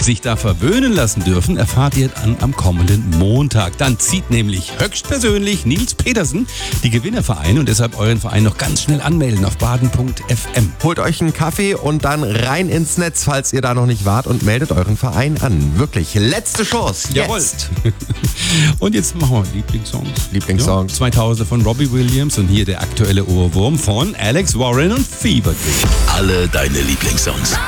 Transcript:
sich da verwöhnen lassen dürfen, erfahrt ihr dann am kommenden Montag. Dann zieht nämlich höchstpersönlich Nils Petersen die Gewinnervereine und deshalb euren Verein noch ganz schnell anmelden auf baden.fm. Holt euch einen Kaffee und dann rein ins Netz, falls ihr da noch nicht wart, und meldet euren Verein an. Wirklich, letzte Chance. Jawohl. Jetzt. Und jetzt machen wir Lieblingssongs. Lieblingssongs. Ja, 2000 von Robbie Williams und hier der aktuelle Ohrwurm von Alex Warren und Fever Dream. Alle deine Lieblingssongs.